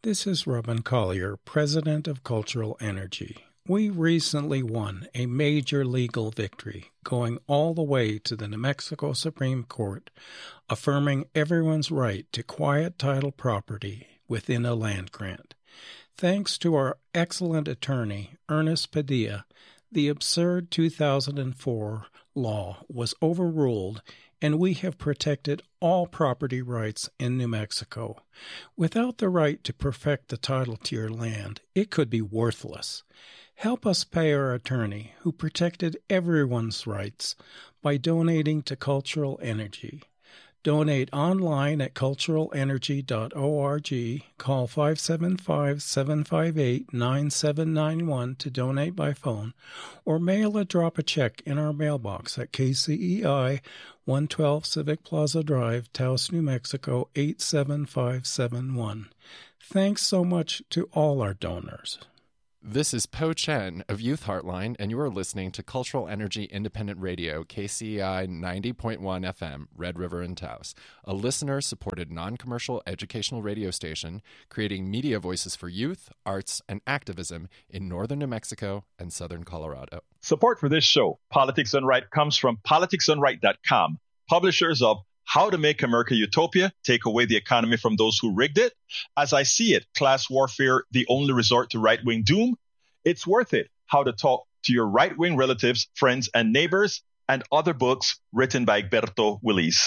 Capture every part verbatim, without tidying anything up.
This is Robin Collier, President of Cultural Energy. We recently won a major legal victory, going all the way to the New Mexico Supreme Court, affirming everyone's right to quiet title property within a land grant. Thanks to our excellent attorney, Ernest Padilla, the absurd two thousand four law was overruled, and we have protected all property rights in New Mexico. Without the right to perfect the title to your land, it could be worthless. Help us pay our attorney, who protected everyone's rights, by donating to Cultural Energy. Donate online at cultural energy dot org, call five seven five, seven five eight, nine seven nine one to donate by phone, or mail or drop a check in our mailbox at K C E I, one twelve Civic Plaza Drive, Taos, New Mexico, eight seven five seven one. Thanks so much to all our donors. This is Po Chen of Youth Heartline, and you are listening to Cultural Energy Independent Radio, K C E I ninety point one F M, Red River in Taos, a listener-supported non-commercial educational radio station creating media voices for youth, arts, and activism in northern New Mexico and southern Colorado. Support for this show, Politics Done Right, comes from politics done right dot com, publishers of How to Make America Utopia, Take Away the Economy from Those Who Rigged It, As I See It, Class Warfare, The Only Resort to Right-Wing Doom, It's Worth It, How to Talk to Your Right-Wing Relatives, Friends, and Neighbors, and other books written by Egberto Willis.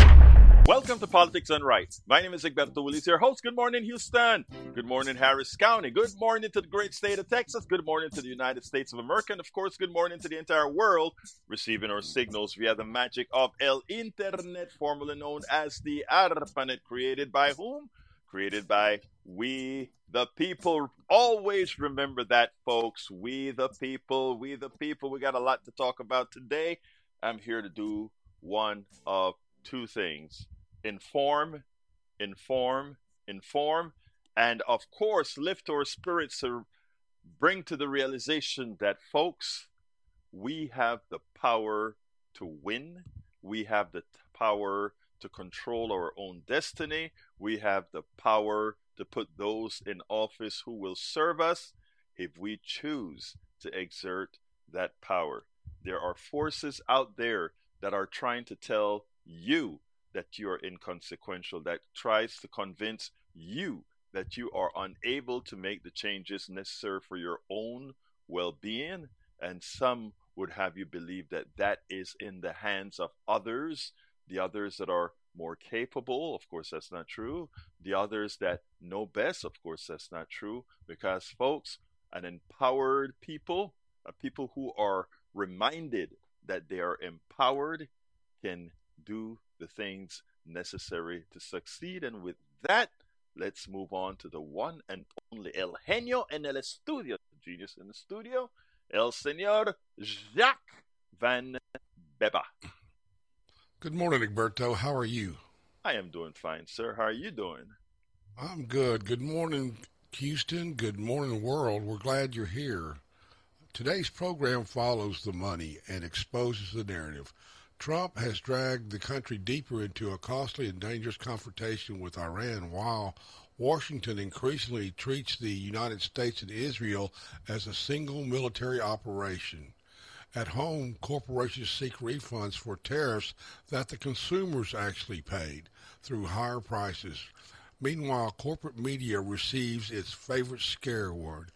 Welcome to Politics Done Right. My name is Egberto Willis, your host. Good morning, Houston. Good morning, Harris County. Good morning to the great state of Texas. Good morning to the United States of America. And, of course, good morning to the entire world, receiving our signals via the magic of El Internet, formerly known as the ARPANET, created by whom? Created by we, the people. Always remember that, folks. We, the people. We, the people. We got a lot to talk about today. I'm here to do one of two things. Inform, inform, inform, and of course, lift our spirits to bring to the realization that, folks, we have the power to win. We have the power to control our own destiny. We have the power to put those in office who will serve us if we choose to exert that power. There are forces out there that are trying to tell you that you are inconsequential, that tries to convince you that you are unable to make the changes necessary for your own well-being, and some would have you believe that that is in the hands of others, the others that are more capable. Of course, that's not true. The others that know best. Of course, that's not true, because, folks, an empowered people, a people who are reminded that they are empowered, can do the things necessary to succeed. And with that, let's move on to the one and only El Genio en el Estudio, the genius in the studio, El Señor Jacques Van Beba. Good morning, Egberto. How are you? I am doing fine, sir. How are you doing? I'm good. Good morning, Houston. Good morning, world. We're glad you're here. Today's program follows the money and exposes the narrative. Trump has dragged the country deeper into a costly and dangerous confrontation with Iran, while Washington increasingly treats the United States and Israel as a single military operation. At home, corporations seek refunds for tariffs that the consumers actually paid through higher prices. Meanwhile, corporate media receives its favorite scare word,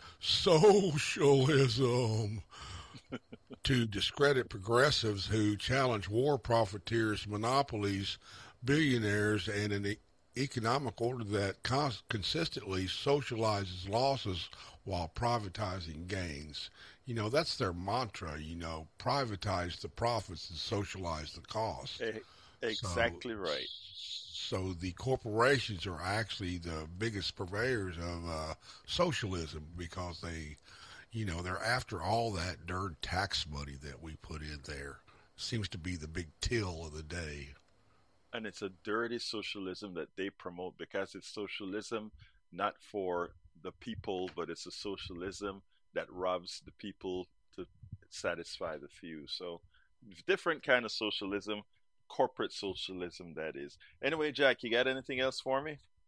socialism, to discredit progressives who challenge war profiteers, monopolies, billionaires, and an e- economic order that cons- consistently socializes losses while privatizing gains. You know, that's their mantra, you know, privatize the profits and socialize the costs. Exactly so, right. So the corporations are actually the biggest purveyors of uh, socialism, because they, you know, they're after all that darn tax money that we put in there. Seems to be the big till of the day. And it's a dirty socialism that they promote, because it's socialism not for the people, but it's a socialism that robs the people to satisfy the few. So different kind of socialism, corporate socialism, that is. Anyway, Jack, you got anything else for me?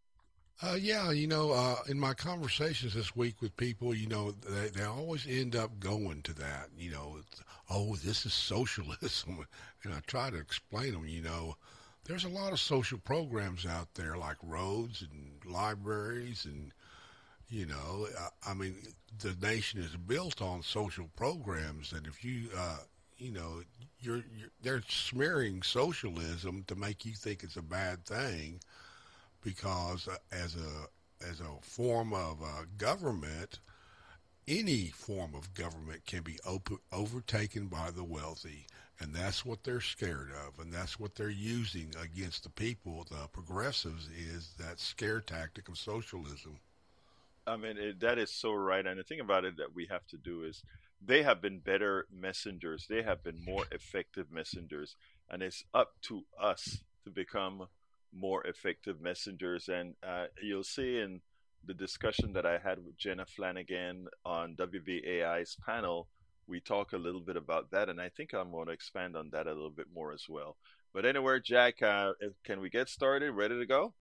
Uh, yeah, you know, uh, in my conversations this week with people, you know, they, they always end up going to that, you know, it's, oh, this is socialism. And I try to explain them, you know, there's a lot of social programs out there like roads and libraries and, you know, I, I mean, the nation is built on social programs. And if you, uh, you know, you're, you're, they're smearing socialism to make you think it's a bad thing because uh, as a as a form of uh, government, any form of government can be op- overtaken by the wealthy, and that's what they're scared of, and that's what they're using against the people, the progressives, is that scare tactic of socialism. I mean, it, that is so right. And the thing about it that we have to do is they have been better messengers. They have been more effective messengers. And it's up to us to become more effective messengers. And uh, you'll see in the discussion that I had with Jenna Flanagan on W B A I's panel, we talk a little bit about that. And I think I'm going to expand on that a little bit more as well. But anyway, Jack, uh, can we get started? Ready to go?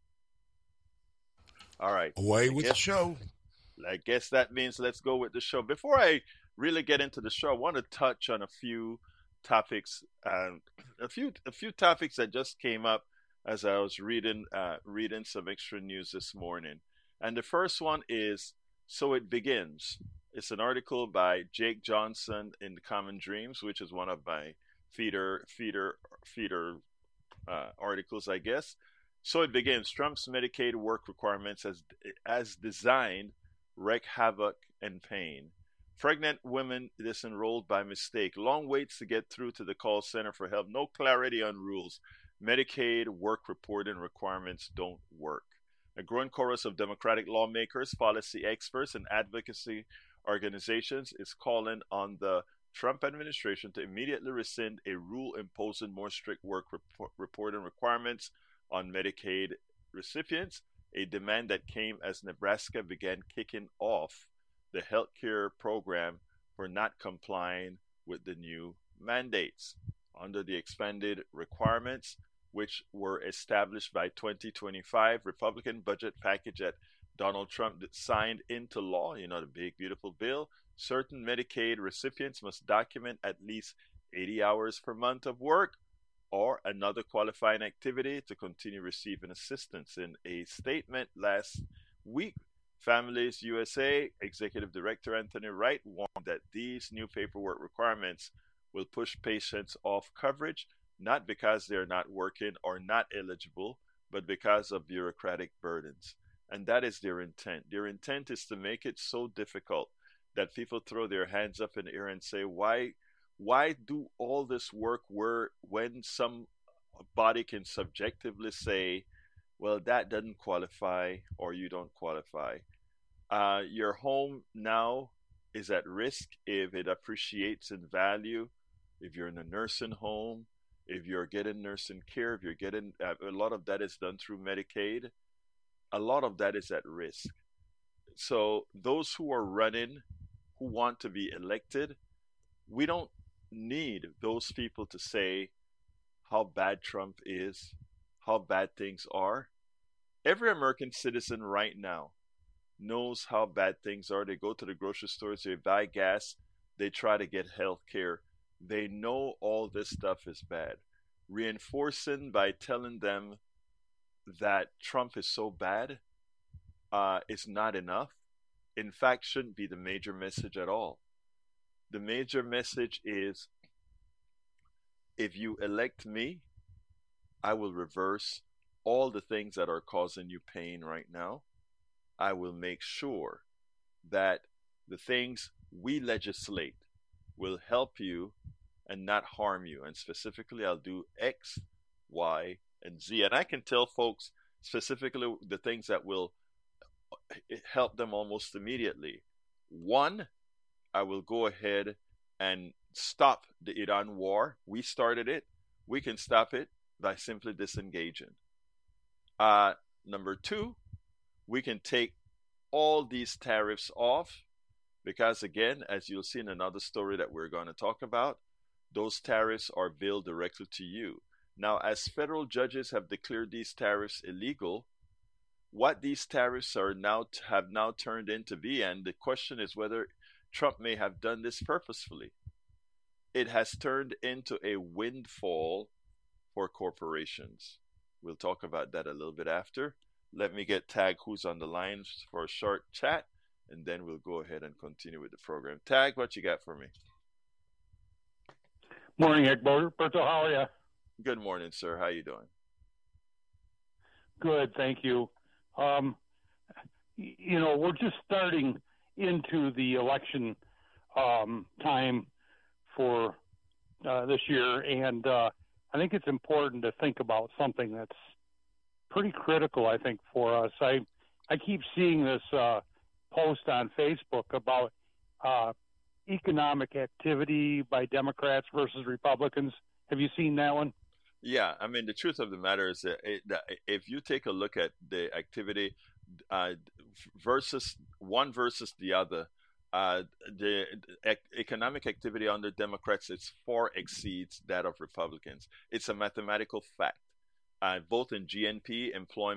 All right. Away I with guess, the show. I guess that means let's go with the show. Before I really get into the show, I want to touch on a few topics, uh, a few a few topics that just came up as I was reading uh, reading some extra news this morning. And the first one is So It Begins. It's an article by Jake Johnson in The Common Dreams, which is one of my feeder feeder feeder uh, articles, I guess. So it begins. Trump's Medicaid work requirements as as designed wreak havoc and pain. Pregnant women disenrolled by mistake. Long waits to get through to the call center for help. No clarity on rules. Medicaid work reporting requirements don't work. A growing chorus of Democratic lawmakers, policy experts, and advocacy organizations is calling on the Trump administration to immediately rescind a rule imposing more strict work report- reporting requirements on Medicaid recipients, a demand that came as Nebraska began kicking off the healthcare program for not complying with the new mandates. Under the expanded requirements, which were established by twenty twenty-five Republican budget package that Donald Trump signed into law, you know, the big, beautiful bill, certain Medicaid recipients must document at least eighty hours per month of work or another qualifying activity to continue receiving assistance. In a statement last week, Families U S A Executive Director Anthony Wright warned that these new paperwork requirements will push patients off coverage, not because they're not working or not eligible, but because of bureaucratic burdens. And that is their intent. Their intent is to make it so difficult that people throw their hands up in the air and say, why why do all this work where when some body can subjectively say, well, that doesn't qualify or you don't qualify. Uh, your home now is at risk if it appreciates in value, if you're in a nursing home, if you're getting nursing care, if you're getting, uh, a lot of that is done through Medicaid. A lot of that is at risk. So those who are running, who want to be elected, we don't need those people to say how bad Trump is, how bad things are. Every American citizen right now knows how bad things are. They go to the grocery stores, they buy gas, they try to get health care. They know all this stuff is bad. Reinforcing by telling them that Trump is so bad uh, is not enough. In fact, shouldn't be the major message at all. The major message is, if you elect me, I will reverse all the things that are causing you pain right now. I will make sure that the things we legislate will help you and not harm you. And specifically, I'll do X, Y, and Z. And I can tell folks specifically the things that will help them almost immediately. One, I will go ahead and stop the Iran war. We started it. We can stop it by simply disengaging. Uh, number two, we can take all these tariffs off because, again, as you'll see in another story that we're going to talk about, those tariffs are billed directly to you. Now, as federal judges have declared these tariffs illegal, what these tariffs are now have now turned into be, and the question is whether Trump may have done this purposefully. It has turned into a windfall for corporations. We'll talk about that a little bit after. Let me get Tag, who's on the line, for a short chat, and then we'll go ahead and continue with the program. Tag, what you got for me? Morning, Egberto. How are you? Good morning, sir. How you doing? Good, thank you. Um, you know, we're just starting into the election um, time for uh, this year, and uh, I think it's important to think about something that's pretty critical, I think, for us. I I keep seeing this uh, post on Facebook about uh, economic activity by Democrats versus Republicans. Have you seen that one? Yeah, I mean, the truth of the matter is that, it, that if you take a look at the activity uh, versus one versus the other, uh, the, the economic activity under Democrats is far exceeds that of Republicans. It's a mathematical fact. Uh, both in G N P, employment,